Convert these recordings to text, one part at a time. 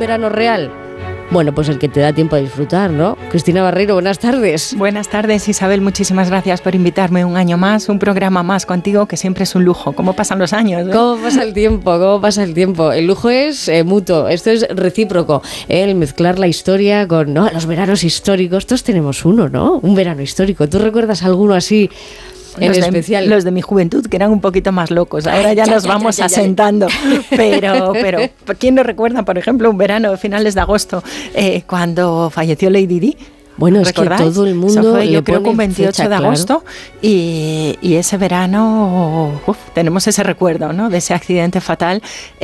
verano real? Bueno, pues el que te da tiempo a disfrutar, ¿no? Cristina Barreiro, buenas tardes. Buenas tardes, Isabel, muchísimas gracias por invitarme un año más, un programa más contigo, que siempre es un lujo. ¿Cómo pasan los años? ¿Cómo pasa el tiempo? ¿Cómo pasa el tiempo? El lujo es mutuo, esto es recíproco, el mezclar la historia con los veranos históricos. Todos tenemos uno, ¿no? Un verano histórico. ¿Tú recuerdas alguno así en especial? Los de mi juventud, que eran un poquito más locos. Ahora ya nos vamos asentando. Pero ¿quién no recuerda, por ejemplo, un verano de finales de agosto, cuando falleció Lady Di? Bueno, es que todo el mundo Eso fue, yo creo que un 28 de agosto, claro. y ese verano tenemos ese recuerdo, ¿no? De ese accidente fatal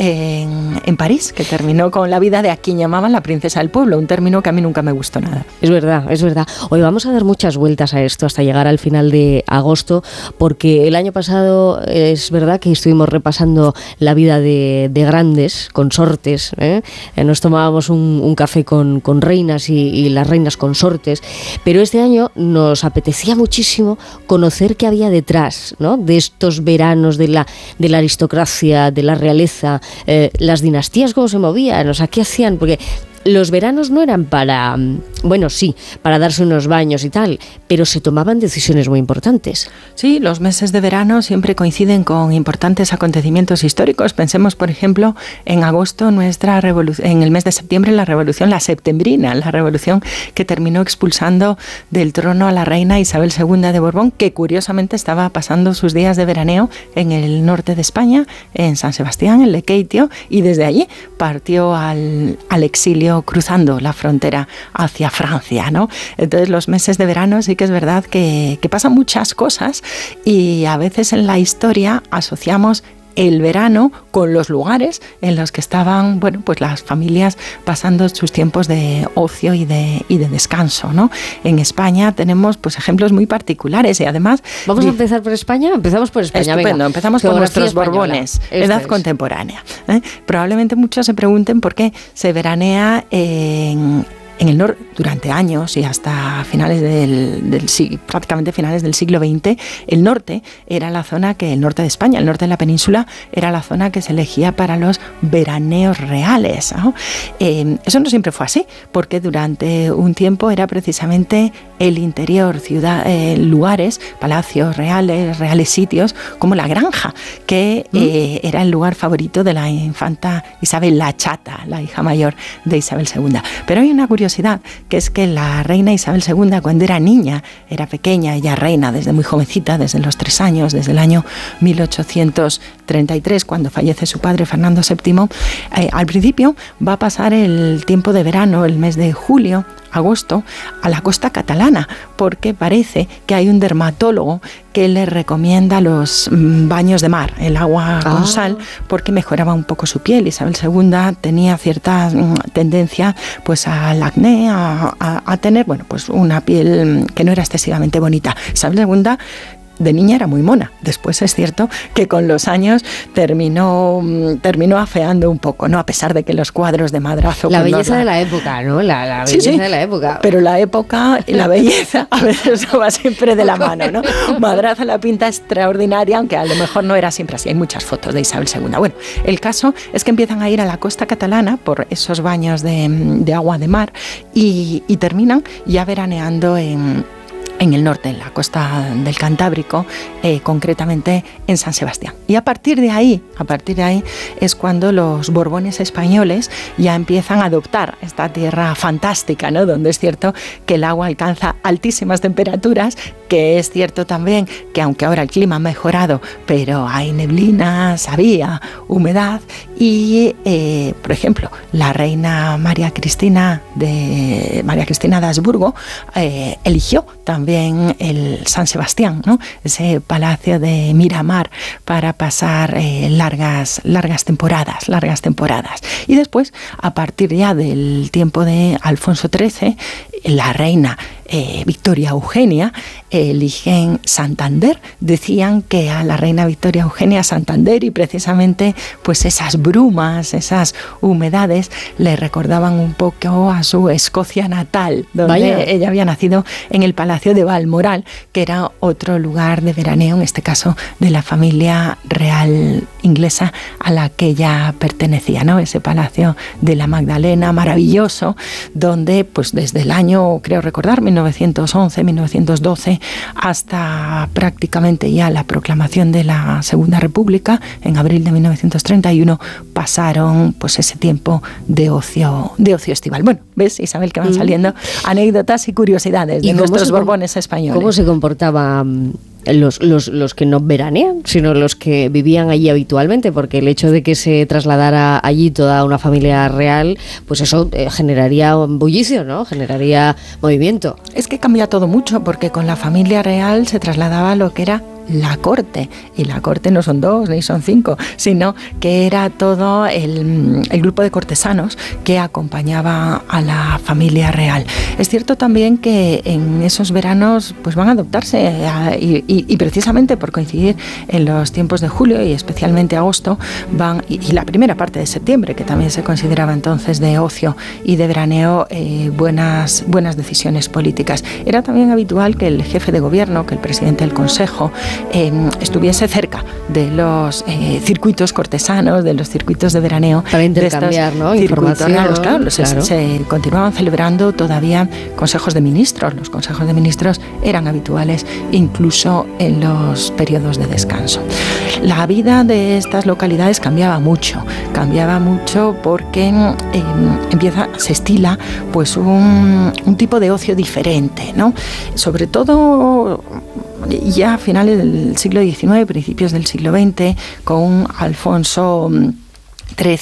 en París, que terminó con la vida de a quien llamaban la princesa del pueblo, un término que a mí nunca me gustó nada. Es verdad, es verdad. Hoy vamos a dar muchas vueltas a esto hasta llegar al final de agosto, porque el año pasado es verdad que estuvimos repasando la vida de grandes consortes, ¿eh? Nos tomábamos un café con reinas y las reinas consortes. Pero este año nos apetecía muchísimo conocer qué había detrás, ¿no? De estos veranos de la aristocracia, de la realeza, las dinastías, cómo se movían, o sea, qué hacían, porque los veranos no eran para, bueno, sí, para darse unos baños y tal, pero se tomaban decisiones muy importantes. Sí, los meses de verano siempre coinciden con importantes acontecimientos históricos. Pensemos, por ejemplo, en agosto, en el mes de septiembre, la revolución, la septembrina, la revolución que terminó expulsando del trono a la reina Isabel II de Borbón, que curiosamente estaba pasando sus días de veraneo en el norte de España, en San Sebastián, en Lequeitio, y desde allí partió al exilio, cruzando la frontera hacia Francia, ¿no? Entonces los meses de verano sí que es verdad que pasan muchas cosas, y a veces en la historia asociamos el verano con los lugares en los que estaban, bueno, pues las familias pasando sus tiempos de ocio y de descanso, ¿no? En España tenemos pues ejemplos muy particulares, y además... ¿Vamos a empezar por España? Empezamos por España. Estupendo, venga. Empezamos por nuestros Borbones, edad contemporánea. Probablemente muchos se pregunten por qué se veranea en el norte durante años y hasta finales prácticamente finales del siglo XX. El norte era la zona el norte de España, el norte de la península, era la zona que se elegía para los veraneos reales, ¿no? Eso no siempre fue así, porque durante un tiempo era precisamente el interior, lugares, palacios reales sitios, como la Granja, que era el lugar favorito de la infanta Isabel la Chata, la hija mayor de Isabel II. Pero hay una curiosidad, que es que la reina Isabel II, cuando era niña, era pequeña, ella reina desde muy jovencita, desde los 3 años, desde el año 1833, cuando fallece su padre Fernando VII, al principio va a pasar el tiempo de verano, el mes de julio, agosto, a la costa catalana, porque parece que hay un dermatólogo que le recomienda los baños de mar, el agua con sal, porque mejoraba un poco su piel. Isabel II tenía cierta tendencia pues al acné, a tener, bueno, pues una piel que no era excesivamente bonita. Isabel II de niña era muy mona. Después es cierto que con los años terminó afeando un poco, ¿no? A pesar de que los cuadros de Madrazo... La belleza de la época, ¿no? La belleza de la época. Pero la época y la belleza a veces va siempre de la mano, ¿no? Madrazo la pinta extraordinaria, aunque a lo mejor no era siempre así. Hay muchas fotos de Isabel II. Bueno, el caso es que empiezan a ir a la costa catalana por esos baños de agua de mar y terminan ya veraneando en el norte, en la costa del Cantábrico, concretamente en San Sebastián. Y a partir de ahí es cuando los Borbones españoles ya empiezan a adoptar esta tierra fantástica, ¿no? Donde es cierto que el agua alcanza altísimas temperaturas, que es cierto también que aunque ahora el clima ha mejorado, pero hay neblinas, había humedad, y por ejemplo, la reina María Cristina de Habsburgo eligió también el San Sebastián, ¿no? Ese palacio de Miramar, para pasar largas temporadas. Y después, a partir ya del tiempo de Alfonso XIII, la reina Victoria Eugenia, eligen Santander. Decían que a la reina Victoria Eugenia Santander, y precisamente pues esas brumas, esas humedades le recordaban un poco a su Escocia natal, donde ella había nacido en el Palacio de Balmoral, que era otro lugar de veraneo, en este caso de la familia real inglesa a la que ella pertenecía, ¿no? Ese Palacio de la Magdalena maravilloso, donde pues desde el año, creo recordar, 1911, 1912, hasta prácticamente ya la proclamación de la Segunda República, en abril de 1931, pasaron pues ese tiempo de ocio estival. Bueno, ¿ves, Isabel, que van saliendo anécdotas y curiosidades de nuestros Borbones españoles? ¿Cómo se comportaban los que no veranean, sino los que vivían allí habitualmente? Porque el hecho de que se trasladara allí toda una familia real, pues eso generaría un bullicio, ¿no? Generaría movimiento. Es que cambia todo mucho, porque con la familia real se trasladaba lo que era la corte, y la corte no son 2 ni son 5, sino que era todo el grupo de cortesanos que acompañaba a la familia real. Es cierto también que en esos veranos pues van a adoptarse y precisamente por coincidir en los tiempos de julio y especialmente agosto y la primera parte de septiembre, que también se consideraba entonces de ocio y de veraneo, buenas decisiones políticas. Era también habitual que el jefe de gobierno, que el presidente del Consejo, estuviese cerca de los circuitos cortesanos, de los circuitos de veraneo. Para intercambiar, ¿no? Información. Claro. Se continuaban celebrando todavía consejos de ministros. Los consejos de ministros eran habituales incluso en los periodos de descanso. La vida de estas localidades cambiaba mucho porque se estila pues un tipo de ocio diferente, ¿no? Sobre todo ya a finales del siglo XIX, principios del siglo XX, con Alfonso XIII